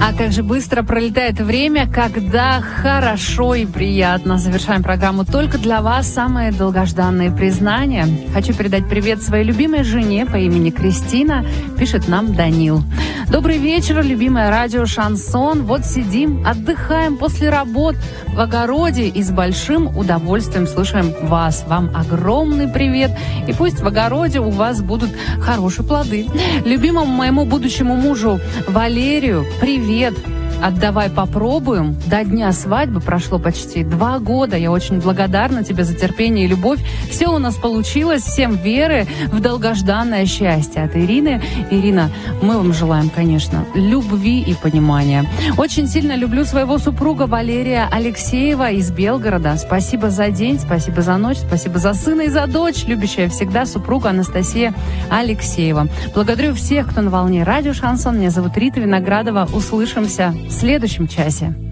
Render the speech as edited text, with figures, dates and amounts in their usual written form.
А как же быстро пролетает время, когда хорошо и приятно. Завершаем программу только для вас. Самые долгожданные признания. Хочу передать привет своей любимой жене по имени Кристина. Пишет нам Данил. Добрый вечер, любимое радио «Шансон». Вот сидим, отдыхаем после работ в огороде и с большим удовольствием слушаем вас. Вам огромный привет. И пусть в огороде у вас будут хорошие плоды. Любимому моему будущему мужу Валерию привет. Отдавай, попробуем. До дня свадьбы прошло почти 2 года. Я очень благодарна тебе за терпение и любовь. Все у нас получилось. Всем веры в долгожданное счастье. От Ирины. Ирина, мы вам желаем, конечно, любви и понимания. Очень сильно люблю своего супруга Валерия Алексеева из Белгорода. Спасибо за день, спасибо за ночь, спасибо за сына и за дочь. Любящая всегда супруга Анастасия Алексеева. Благодарю всех, кто на волне радио «Шансон». Меня зовут Рита Виноградова. Услышимся в следующем часе.